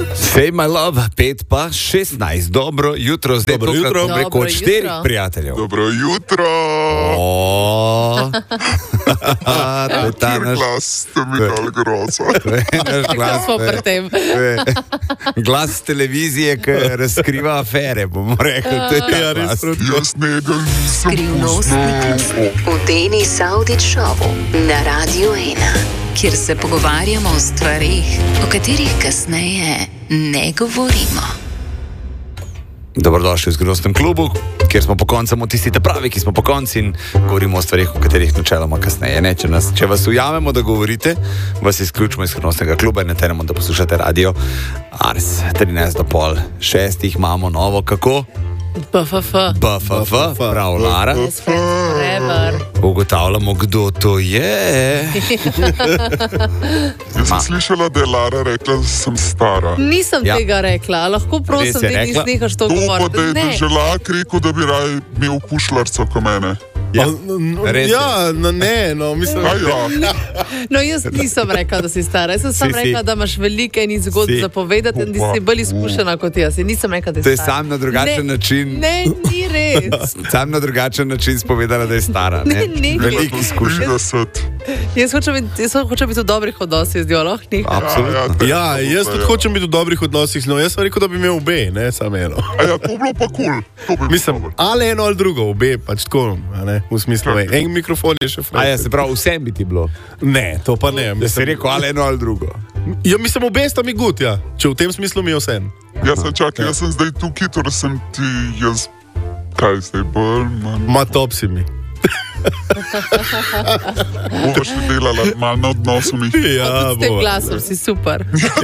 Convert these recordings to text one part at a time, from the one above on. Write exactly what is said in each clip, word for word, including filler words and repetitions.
Say my love, pet pa šestnajst. Dobro jutro, zdaj Dobro jutro. bom rekel od štirih prijateljev. Dobro jutro. O, to je ta Kjer naš glas, ste mi dali grozo. to je naš glas. smo pri tem. To je glas televizije, ki razkriva afere, bomo rekli. To je ta glas. Jaz njega nisem Skrivnostni klub v Deni Saudić šovu na Radio ena, kjer se pogovarjamo o stvarih, o katerih kasneje ne govorimo. Dobrodošli v Skrivnostnem klubu, kjer smo po koncu samo tisti ta pravi, ki smo po koncu in govorimo o stvarih, o katerih načeloma kasneje ne. Če, nas, če vas ujamemo, da govorite, vas izključimo iz Skrivnostnega kluba in ne teremo, da poslušate radio Ars. trinajst do pol šestih imamo novo, kako? B F F. B F F, prav Lara. Best friends forever. Ugotavljamo, kdo to je. Jaz sem slišala, da je Lara rekla, da sem stara. Nisem Ja. tega rekla, a lahko prosim, Res je da rekla? nisnehaš to To pa, da govoriti. je Ne, državljak rekel, da bi raj imel pušlarco ko mene. Ja, res je. Ja, no, ne, no, mislim, Kaj ja? no jaz nisem rekla, da si stara. Jaz sem Si, samo si. rekla, da imaš veliko enih zgodb Si. za povedati in da si bolj izkušena kot jaz. In nisem rekla, da To si je stara. sam na drugačen Ne, način. Ne, ni res. Sam na drugačen način spovedala, da je stara. Ne? Ne, ne. Veliko izkušenj. trideset. Jaz hočem biti, jaz hočem biti v dobrih odnosih z njo, lahko ni. Absolutno. ja, jaz tudi hočem biti v dobrih odnosih z njo. Jaz sem rekel, da bi imel obe, ne samo eno. A ja, to bi bilo pa kul. Cool. Mislim, ali eno ali drugo, obe, pač tako, a ne, v smislu, ej, en mikrofon je še A fraj. ja, se pravi, vsem bi ti bilo. Ne, to pa ne. Da si Mislim, rekel, ali eno ali drugo. ja, mislim, obe sta mi gut, ja. Če v tem smislu mi je vse. Jaz sem čakal, jaz sem zdaj tukaj, torej sem ti jaz. Kaj zdaj bolj, manj? Ma top si mi. Bova še delala malo na odnosu mi. Ja, S tem bo. glasom si super.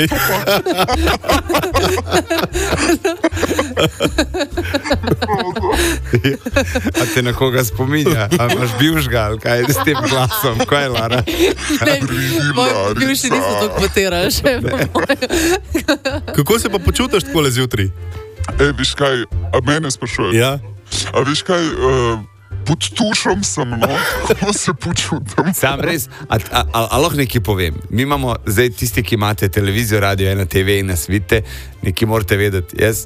A te na koga spominja? A imaš bivšga ali kaj je s tem glasom? Kaj je, Lara? Ne, moj bivši niso tako potirajo še. Kako se pa počutiš tako zjutraj? E, viš kaj, a mene sprašuješ? Ja. A viš kaj, uh, pod tušom sem, no, kako se počutim. Sam res, a, a, a, a lahko nekaj povem. Mi imamo zdaj tisti, ki imate televizijo, radio ena, T V in nas vidite, nekaj morate vedeti. Jaz,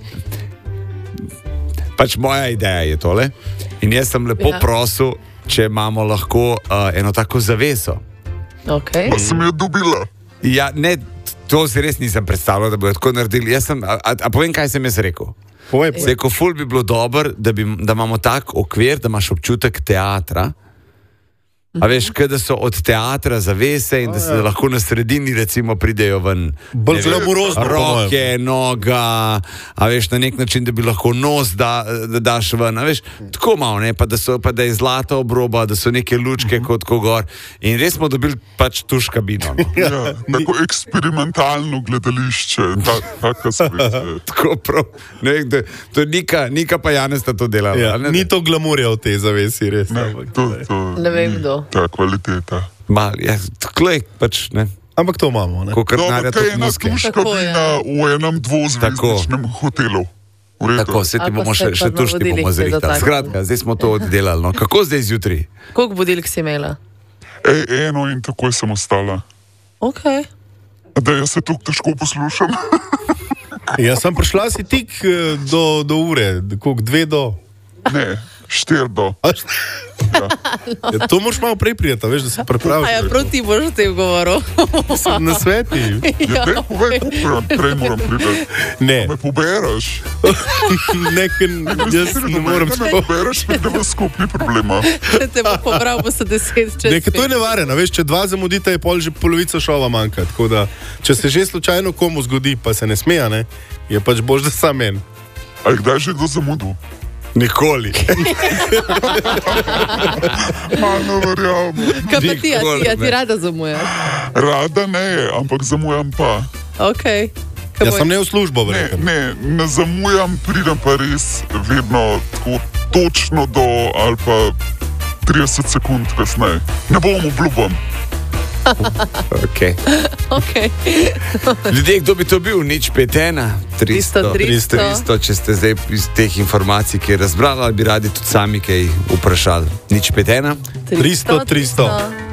pač moja ideja je tole in jaz sem lepo Ja. ja. prosil, če imamo lahko uh, eno tako zaveso. Okay. Pa sem jo dobila. Ja, ne, to si res nisem predstavljal, da bodo tako naredili. Jaz sem, a, a, a povem, kaj sem jaz rekel? Povej, povej. Zdaj, ko ful bi bilo dobro, da, bi, da imamo tak okvir, da imaš občutek teatra. A veš, kaj da so od teatra zavese in da se lahko na sredini recimo pridejo ven Bolj ne vem, glamurozno, po roke, noga, a veš, na nek način, da bi lahko nos da, da daš ven, a veš, tako malo, ne, pa da, so, pa da je zlata obroba, da so neke lučke kot ko gor in res smo dobili pač tuš kabino. No. Ja, tako eksperimentalno gledališče, ta, taka spet. Tako prav, ne vem, da, to je Nika, Nika pa Janez sta to delala. Ja, a ne, ni to glamurja v tej zavesi, res. Ne, ampak to, to je. to, Ne vem, kdo. Ta kvaliteta. Mal, ja, tako je pač, ne, Ampak to imamo, ne? ko Dobro, krnarja kaj je tudi ena muske. tuška Tako je. vina v enem dvozvezdičnem hotelu. V redu. Tako, se ti Ali pa bomo se še, pa še na tušti vodilih bomo kaj zrihtali. dotaknemo. Skratka, zdaj smo to oddelali. No. Kako zdaj zjutraj? Koliko budilk si imela? Ej, eno in takoj sem ostala. Ok. Da jaz se tukaj težko poslušam. Ja, sem prišla si tik eh, do, do ure, koliko dve do. Ne, štir do. A št- Ja, to moraš malo prej prijeti, veš, da se pripraviš. A ja, prav ti boš o tem govoril. Na sveti. Ja, dej, povej, kako prej moram priti. Ne, Me poberaš. ne, ker jaz ne morem Me sploh. poberaš, da ima skupni problema. Če te bo pobral, bo se deset čez. Ne, ker to je nevarno, veš, če dva zamudite, je pol že polovica šova manjka. Tako da, če se že slučajno komu zgodi, pa se ne smeja, ne, je pač bož, da sam en. A je kdaj že do zamudu? Nikoli. Malo verjamem. Kaj pa ti, a Nikoli ti, a ti ne. rada zamujaš? Rada ne, ampak zamujam pa. Ok. Kaj Ja, bo- sem ne v službo, Ne, verjetno. ne, ne zamujam, pridem pa res vedno tako točno do ali pa trideset sekund kasneje. Ne bom obljubam. Okay. Ok. Ljudje, kdo bi to bil? Nič pet ena, tristo, tristo. tristo, če ste zdaj iz teh informacij, ki je razbrali, ali bi radi tudi sami kaj vprašali. Nič pet ena. tristo, tristo.